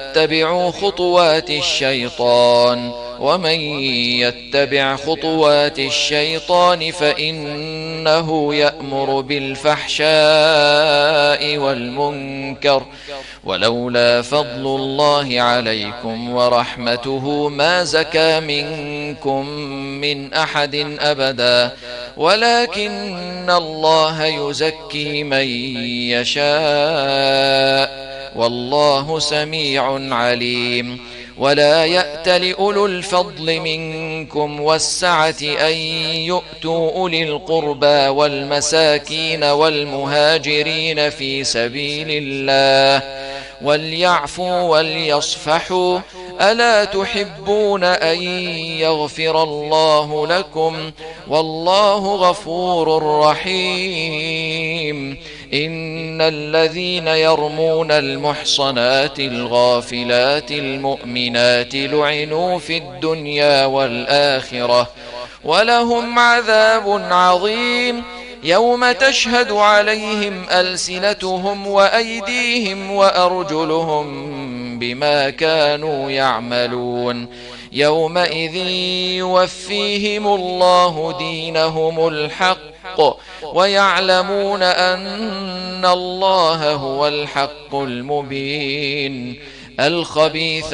تتبعوا خطوات الشيطان، ومن يتبع خطوات الشيطان فإنه يأمر بالفحشاء والمنكر، ولولا فضل الله عليكم ورحمته ما زكى منكم من أحد أبدا، ولكن الله يزكي من يشاء، والله سميع عليم. ولا يأتل أولو الفضل منكم والسعة أن يؤتوا أولي القربى والمساكين والمهاجرين في سبيل الله وليعفوا وليصفحوا، ألا تحبون أن يغفر الله لكم؟ والله غفور رحيم. إن الذين يرمون المحصنات الغافلات المؤمنات لعنوا في الدنيا والآخرة ولهم عذاب عظيم، يوم تشهد عليهم ألسنتهم وأيديهم وأرجلهم بما كانوا يعملون، يومئذ يوفيهم الله دينهم الحق ويعلمون أن الله هو الحق المبين. الخبيث